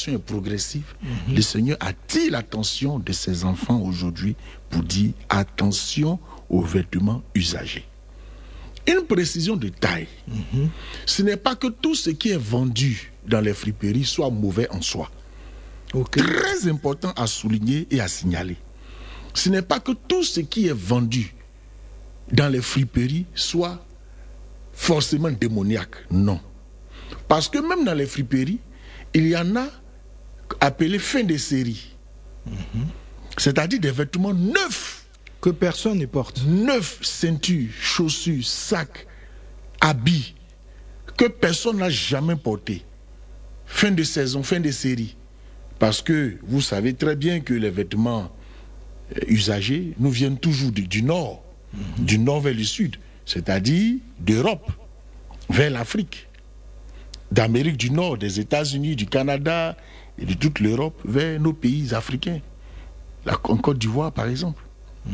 l'évolution est progressive, le Seigneur attire l'attention de ses enfants aujourd'hui pour dire attention aux vêtements usagés. Une précision de taille. Ce n'est pas que tout ce qui est vendu dans les friperies soit mauvais en soi. Très important à souligner et à signaler. Ce n'est pas que tout ce qui est vendu dans les friperies soit forcément démoniaque. Non. Parce que même dans les friperies, il y en a appelés fin de série. C'est-à-dire des vêtements neufs. Que personne ne porte. Neufs, ceintures, chaussures, sacs, habits, que personne n'a jamais porté. Fin de saison, fin de série. Parce que vous savez très bien que les vêtements usagés nous viennent toujours du nord. Du nord vers le sud. C'est-à-dire d'Europe vers l'Afrique. D'Amérique du Nord, des États-Unis, du Canada et de toute l'Europe vers nos pays africains. En Côte d'Ivoire, par exemple.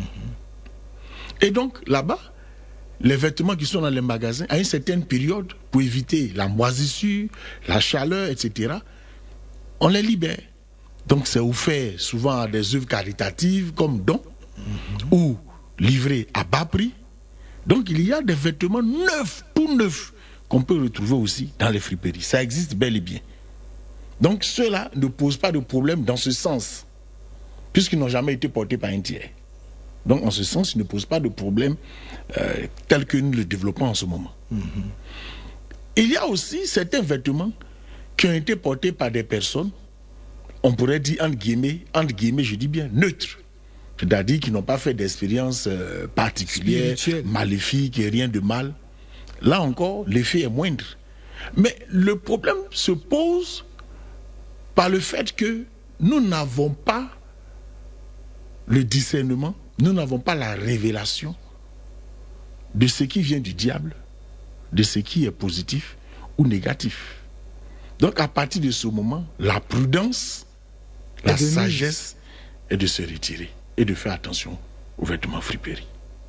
Et donc, là-bas, les vêtements qui sont dans les magasins, à une certaine période, pour éviter la moisissure, la chaleur, etc., on les libère. Donc, c'est offert souvent à des œuvres caritatives comme don, ou livrés à bas prix. Donc, il y a des vêtements neufs, tout neufs, qu'on peut retrouver aussi dans les friperies. Ça existe bel et bien. Donc, ceux-là ne posent pas de problème dans ce sens, puisqu'ils n'ont jamais été portés par un tiers. Donc, en ce sens, ils ne posent pas de problème tel que nous le développons en ce moment. Il y a aussi certains vêtements qui ont été portés par des personnes, on pourrait dire, entre guillemets, je dis bien, neutres. C'est-à-dire qu'ils n'ont pas fait d'expérience particulière, maléfique et rien de mal. Là encore, l'effet est moindre. Mais le problème se pose par le fait que nous n'avons pas le discernement, nous n'avons pas la révélation de ce qui vient du diable, de ce qui est positif ou négatif. Donc à partir de ce moment, la prudence, la sagesse est de se retirer et de faire attention aux vêtements friperies.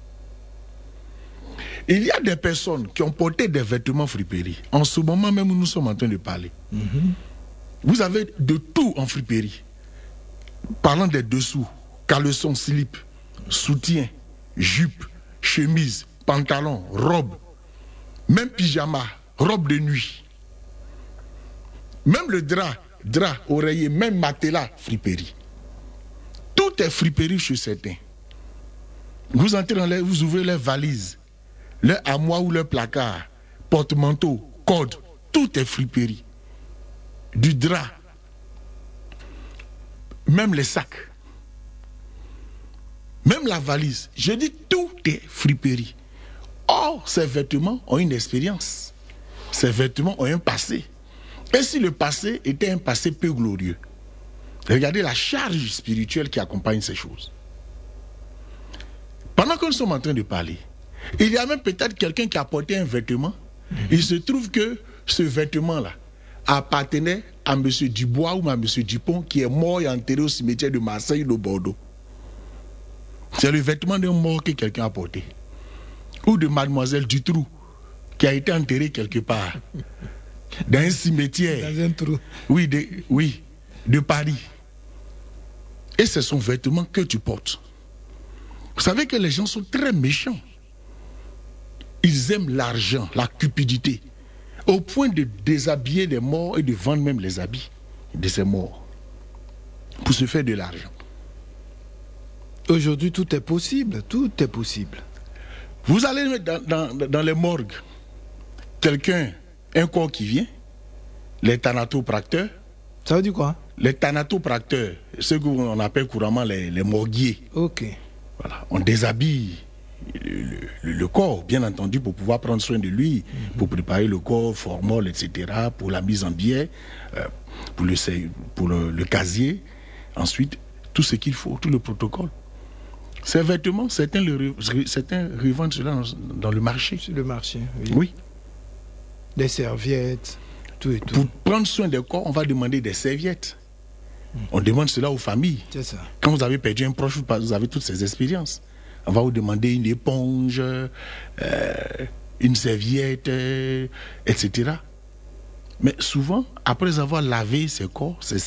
Il y a des personnes qui ont porté des vêtements friperies. En ce moment même où nous sommes en train de parler. Vous avez de tout en friperie. Parlant des dessous, caleçon, slip, soutien, jupe, chemise, pantalon, robe, même pyjama, robe de nuit. Même le drap, oreiller, même matelas, friperie. Tout est friperie chez certains. Vous entrez dans vous ouvrez les valises, leur armoire ou leur placard, porte-manteau, code, tout est friperie. Du drap, même les sacs, même la valise. Je dis tout est friperie. Or, ces vêtements ont une expérience. Ces vêtements ont un passé. Et si le passé était un passé peu glorieux, regardez la charge spirituelle qui accompagne ces choses. Pendant que nous sommes en train de parler, il y a même peut-être quelqu'un qui a porté un vêtement. Il se trouve que ce vêtement-là appartenait à M. Dubois ou à M. Dupont qui est mort et enterré au cimetière de Marseille ou de Bordeaux. C'est le vêtement d'un mort que quelqu'un a porté. Ou de Mademoiselle Dutroux qui a été enterrée quelque part dans un cimetière. Dans un trou. Oui, de Paris. Et c'est son vêtement que tu portes. Vous savez que les gens sont très méchants. Ils aiment l'argent, la cupidité, au point de déshabiller les morts et de vendre même les habits de ces morts pour se faire de l'argent. Aujourd'hui, tout est possible, tout est possible. Vous allez dans les morgues, un corps qui vient, les thanatopracteurs. Ça veut dire quoi? Les thanatopracteurs, ceux qu'on appelle couramment les morguiers. Ok. Voilà, on déshabille le corps, bien entendu, pour pouvoir prendre soin de lui, pour préparer le corps, formol, etc., pour la mise en biais, pour le casier, ensuite, tout ce qu'il faut, tout le protocole. Ces vêtements, certains revendent cela dans le marché. Sur le marché, oui. Oui. Des serviettes, tout et tout. Pour prendre soin des corps, on va demander des serviettes. On demande cela aux familles. C'est ça. Quand vous avez perdu un proche, vous avez toutes ces expériences. On va vous demander une éponge, une serviette, etc. Mais souvent, après avoir lavé ses corps,